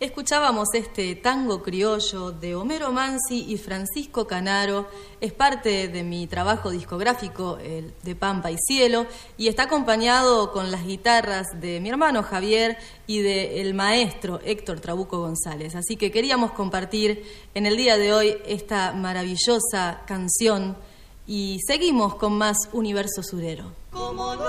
Escuchábamos este tango criollo de Homero Mansi y Francisco Canaro. Es parte de mi trabajo discográfico, el de Pampa y Cielo, y está acompañado con las guitarras de mi hermano Javier y del maestro Héctor Trabuco González. Así que queríamos compartir en el día de hoy esta maravillosa canción y seguimos con más Universo Surero. Como